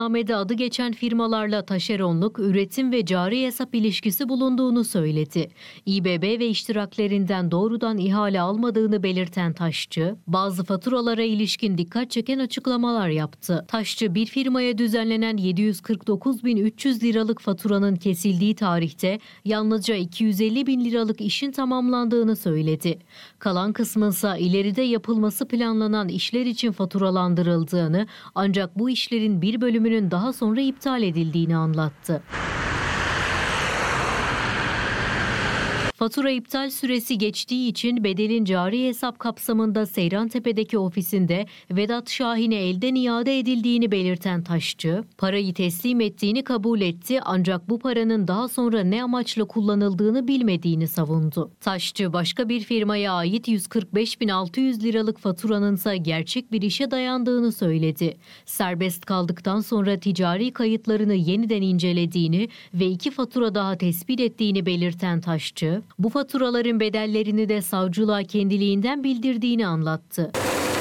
İddianamede adı geçen firmalarla taşeronluk, üretim ve cari hesap ilişkisi bulunduğunu söyledi. İBB ve iştiraklerinden doğrudan ihale almadığını belirten Taşçı, bazı faturalara ilişkin dikkat çeken açıklamalar yaptı. Taşçı, bir firmaya düzenlenen 749.300 liralık faturanın kesildiği tarihte yalnızca 250.000 liralık işin tamamlandığını söyledi. Kalan kısmınsa ileride yapılması planlanan işler için faturalandırıldığını, ancak bu işlerin bir bölümünün daha sonra iptal edildiğini anlattı. Fatura iptal süresi geçtiği için bedelin cari hesap kapsamında Seyrantepe'deki ofisinde Vedat Şahin'e elden iade edildiğini belirten Taşçı, parayı teslim ettiğini kabul etti, ancak bu paranın daha sonra ne amaçla kullanıldığını bilmediğini savundu. Taşçı, başka bir firmaya ait 145.600 liralık faturanın ise gerçek bir işe dayandığını söyledi. Serbest kaldıktan sonra ticari kayıtlarını yeniden incelediğini ve 2 fatura daha tespit ettiğini belirten Taşçı, bu faturaların bedellerini de savcılığa kendiliğinden bildirdiğini anlattı.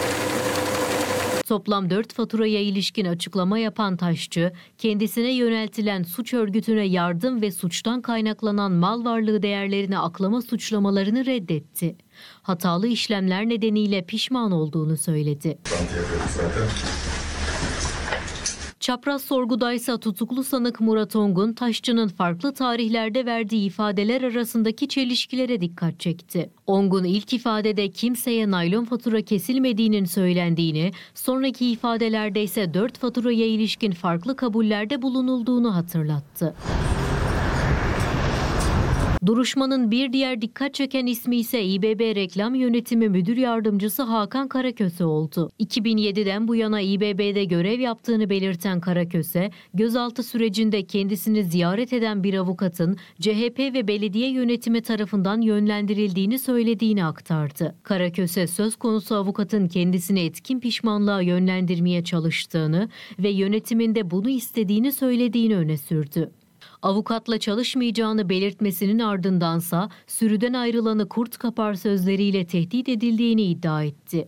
Toplam 4 faturaya ilişkin açıklama yapan Taşçı, kendisine yöneltilen suç örgütüne yardım ve suçtan kaynaklanan mal varlığı değerlerini aklama suçlamalarını reddetti. Hatalı işlemler nedeniyle pişman olduğunu söyledi. Çapraz sorgudaysa tutuklu sanık Murat Ongun, Taşçı'nın farklı tarihlerde verdiği ifadeler arasındaki çelişkilere dikkat çekti. Ongun ilk ifadede kimseye naylon fatura kesilmediğinin söylendiğini, sonraki ifadelerde ise 4 faturaya ilişkin farklı kabullerde bulunulduğunu hatırlattı. Duruşmanın bir diğer dikkat çeken ismi ise İBB Reklam Yönetimi Müdür Yardımcısı Hakan Karaköse oldu. 2007'den bu yana İBB'de görev yaptığını belirten Karaköse, gözaltı sürecinde kendisini ziyaret eden bir avukatın CHP ve belediye yönetimi tarafından yönlendirildiğini söylediğini aktardı. Karaköse, söz konusu avukatın kendisini etkin pişmanlığa yönlendirmeye çalıştığını ve yönetiminde bunu istediğini söylediğini öne sürdü. Avukatla çalışmayacağını belirtmesinin ardındansa sürüden ayrılanı kurt kapar sözleriyle tehdit edildiğini iddia etti.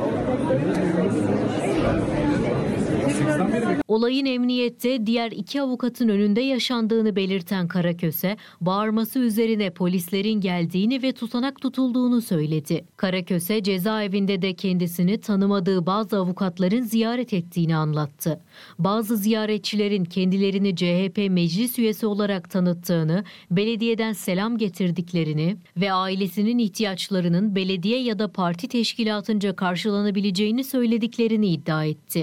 Olayın emniyette diğer 2 avukatın önünde yaşandığını belirten Karaköse, bağırması üzerine polislerin geldiğini ve tutanak tutulduğunu söyledi. Karaköse, cezaevinde de kendisini tanımadığı bazı avukatların ziyaret ettiğini anlattı. Bazı ziyaretçilerin kendilerini CHP meclis üyesi olarak tanıttığını, belediyeden selam getirdiklerini ve ailesinin ihtiyaçlarının belediye ya da parti teşkilatınca karşılanabileceğini söylediklerini iddia etti.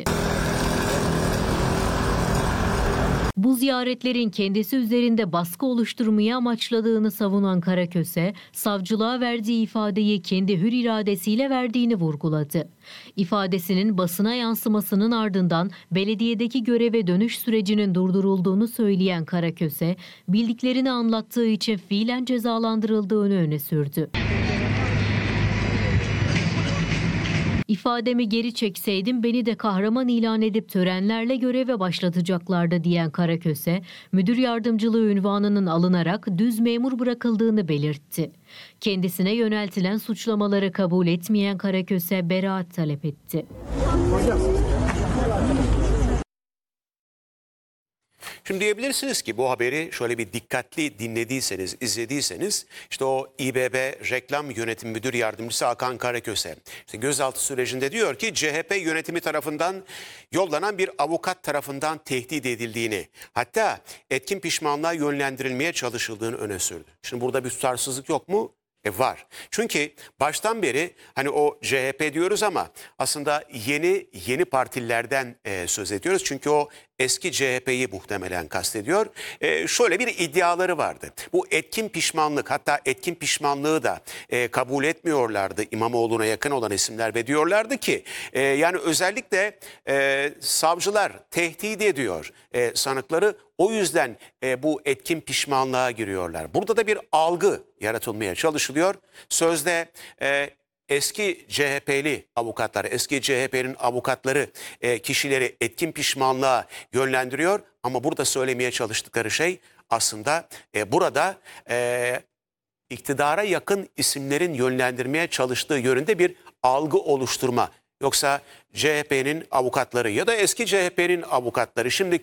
Bu ziyaretlerin kendisi üzerinde baskı oluşturmayı amaçladığını savunan Karaköse, savcılığa verdiği ifadeyi kendi hür iradesiyle verdiğini vurguladı. İfadesinin basına yansımasının ardından belediyedeki göreve dönüş sürecinin durdurulduğunu söyleyen Karaköse, bildiklerini anlattığı için fiilen cezalandırıldığını öne sürdü. İfademi geri çekseydim beni de kahraman ilan edip törenlerle göreve başlatacaklardı diyen Karaköse, müdür yardımcılığı unvanının alınarak düz memur bırakıldığını belirtti. Kendisine yöneltilen suçlamaları kabul etmeyen Karaköse beraat talep etti. Şimdi diyebilirsiniz ki bu haberi şöyle bir dikkatli dinlediyseniz, izlediyseniz, işte o İBB Reklam Yönetimi Müdür Yardımcısı Hakan Karaköse, işte gözaltı sürecinde diyor ki CHP yönetimi tarafından yollanan bir avukat tarafından tehdit edildiğini, hatta etkin pişmanlığa yönlendirilmeye çalışıldığını öne sürdü. Şimdi burada bir tutarsızlık yok mu? Var. Çünkü baştan beri hani o CHP diyoruz ama aslında yeni partililerden söz ediyoruz. Çünkü o eski CHP'yi muhtemelen kastediyor. Şöyle bir iddiaları vardı. Bu etkin pişmanlık, hatta etkin pişmanlığı da kabul etmiyorlardı İmamoğlu'na yakın olan isimler ve diyorlardı ki yani özellikle savcılar tehdit ediyor sanıkları. O yüzden bu etkin pişmanlığa giriyorlar. Burada da bir algı yaratılmaya çalışılıyor. Sözde eski CHP'li avukatlar, eski CHP'nin avukatları kişileri etkin pişmanlığa yönlendiriyor. Ama burada söylemeye çalıştıkları şey aslında burada iktidara yakın isimlerin yönlendirmeye çalıştığı yönünde bir algı oluşturma. Yoksa CHP'nin avukatları ya da eski CHP'nin avukatları şimdi